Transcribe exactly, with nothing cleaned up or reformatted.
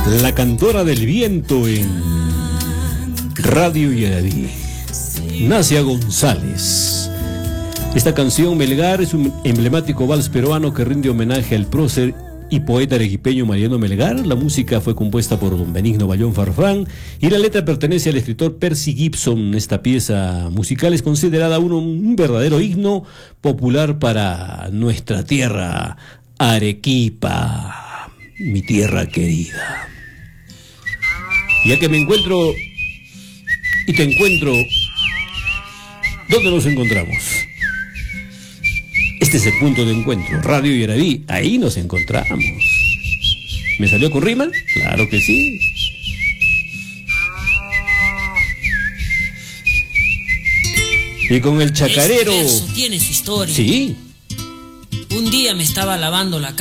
La cantora del viento en Radio Yaraví, Nacia González. Esta canción Melgar es un emblemático vals peruano que rinde homenaje al prócer y poeta arequipeño Mariano Melgar. La música fue compuesta por don Benigno Bayón Farfán y la letra pertenece al escritor Percy Gibson. Esta pieza musical es considerada uno, un verdadero himno popular para nuestra tierra, Arequipa, mi tierra querida. Ya que me encuentro y te encuentro, ¿dónde nos encontramos? Este es el punto de encuentro, Radio Yaraví, ahí nos encontramos. ¿Me salió con rima? Claro que sí. Y con el chacarero. Este verso tiene su historia. Sí. Un día me estaba lavando la